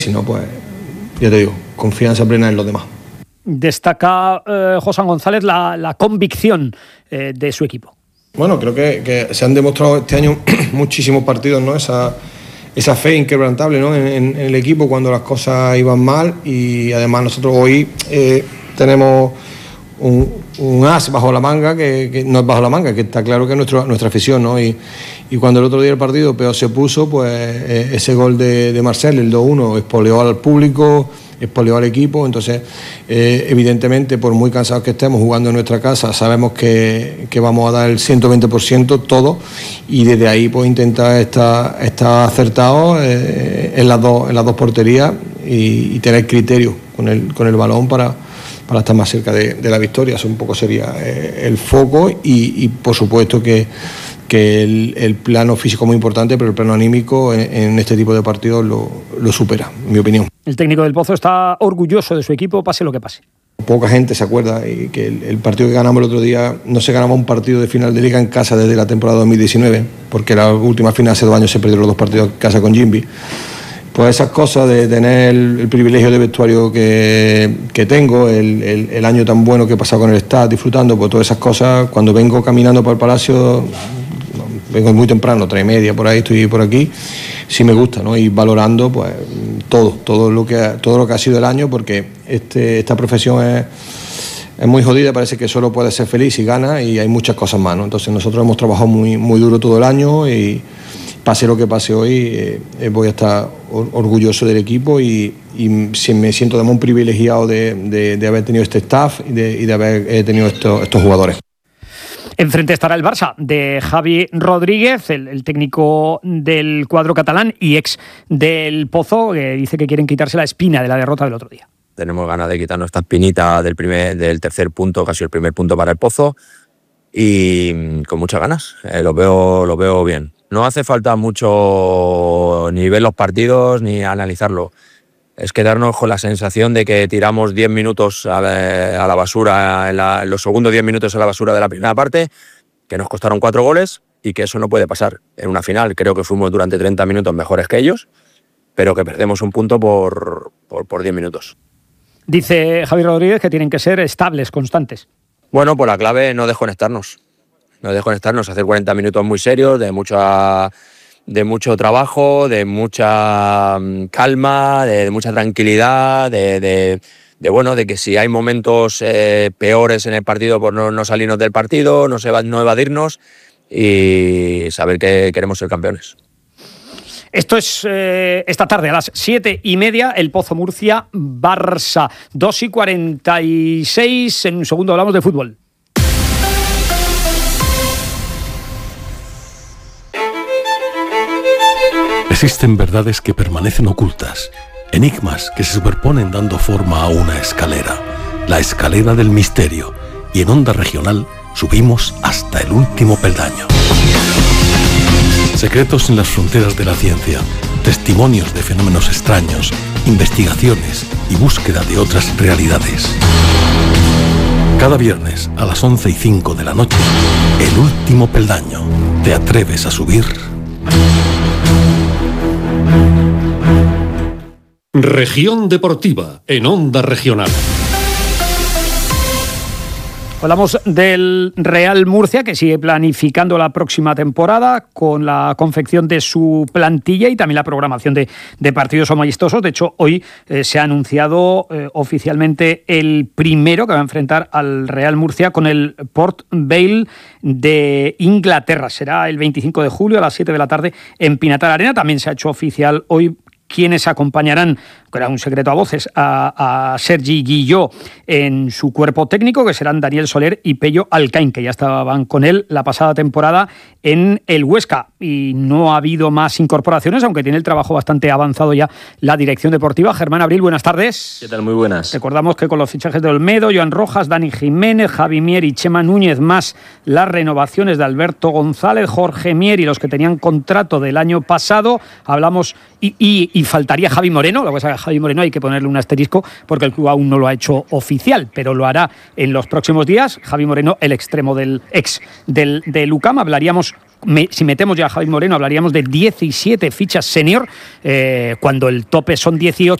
Si no, pues ya te digo, confianza plena en los demás. Destaca José González la convicción de su equipo. Bueno, creo que se han demostrado este año muchísimos partidos, ¿no? Esa fe inquebrantable, ¿no? en el equipo cuando las cosas iban mal, y además nosotros hoy tenemos un as bajo la manga, que no es bajo la manga, que está claro que es nuestra afición, ¿no? Y cuando el otro día el partido peor se puso, pues ese gol de Marcel, el 2-1, espoleó al público, espoleó al equipo. Entonces evidentemente, por muy cansados que estemos jugando en nuestra casa, sabemos que vamos a dar el 120% todo, y desde ahí pues intentar estar acertados en las dos porterías y tener criterio con el balón para estar más cerca de la victoria. Eso un poco sería el foco, y por supuesto que el plano físico es muy importante, pero el plano anímico en este tipo de partidos lo supera, en mi opinión. El técnico del Pozo está orgulloso de su equipo, pase lo que pase. Poca gente se acuerda y que el partido que ganamos el otro día, no se ganaba un partido de final de liga en casa desde la temporada 2019, porque la última final hace 2 años se perdieron los 2 partidos en casa con Jimby. Pues esas cosas de tener el privilegio de vestuario que tengo, el año tan bueno que he pasado con el staff, disfrutando, pues todas esas cosas, cuando vengo caminando por el Palacio, vengo muy temprano, 3:30 por ahí, estoy por aquí, sí me gusta, ¿no? Y valorando pues todo lo que ha sido el año, porque esta profesión es muy jodida, parece que solo puedes ser feliz si ganas, y hay muchas cosas más, ¿no? Entonces nosotros hemos trabajado muy, muy duro todo el año, y pase lo que pase hoy, voy a estar orgulloso del equipo, y me siento además un privilegiado de haber tenido este staff y de haber tenido estos jugadores. Enfrente estará el Barça de Javi Rodríguez, el técnico del cuadro catalán y ex del Pozo, que dice que quieren quitarse la espina de la derrota del otro día. Tenemos ganas de quitarnos esta espinita del tercer punto, casi el primer punto para el Pozo, y con muchas ganas, lo veo bien. No hace falta mucho ni ver los partidos ni analizarlo. Es quedarnos con la sensación de que tiramos 10 minutos a la basura, en los segundos 10 minutos a la basura de la primera parte, que nos costaron 4 goles, y que eso no puede pasar en una final. Creo que fuimos durante 30 minutos mejores que ellos, pero que perdemos un punto por 10 minutos. Dice Javi Rodríguez que tienen que ser estables, constantes. Bueno, pues la clave no desconectarnos. Hacer 40 minutos muy serios, de mucho trabajo, de mucha calma, de mucha tranquilidad, de que si hay momentos peores en el partido, pues no salirnos del partido, no evadirnos, y saber que queremos ser campeones. Esto es esta tarde a las 7:30, el Pozo Murcia, Barça, 2:46. En un segundo hablamos de fútbol. Existen verdades que permanecen ocultas, enigmas que se superponen dando forma a una escalera, la escalera del misterio, y en Onda Regional subimos hasta el último peldaño. Secretos en las fronteras de la ciencia, testimonios de fenómenos extraños, investigaciones y búsqueda de otras realidades. Cada viernes a las 11:05 de la noche, el último peldaño. ¿Te atreves a subir? Región Deportiva, en Onda Regional. Hablamos del Real Murcia, que sigue planificando la próxima temporada con la confección de su plantilla y también la programación de partidos amistosos. De hecho, hoy se ha anunciado oficialmente el primero que va a enfrentar al Real Murcia con el Port Vale de Inglaterra. Será el 25 de julio a las 7 de la tarde en Pinatar Arena. También se ha hecho oficial hoy quienes acompañarán, que era un secreto a voces, a Sergi Guilló en su cuerpo técnico, que serán Daniel Soler y Pello Alcaín, que ya estaban con él la pasada temporada en el Huesca. Y no ha habido más incorporaciones, aunque tiene el trabajo bastante avanzado ya la dirección deportiva. Germán Abril, buenas tardes. ¿Qué tal? Muy buenas. Recordamos que con los fichajes de Olmedo, Joan Rojas, Dani Jiménez, Javi Mier y Chema Núñez, más las renovaciones de Alberto González, Jorge Mier y los que tenían contrato del año pasado, hablamos y faltaría Javi Moreno. Lo que pasa es que a Javi Moreno hay que ponerle un asterisco porque el club aún no lo ha hecho oficial, pero lo hará en los próximos días. Javi Moreno, el extremo del UCAM. Hablaríamos si metemos ya a Javi Moreno, hablaríamos de 17 fichas senior, cuando el tope son 18,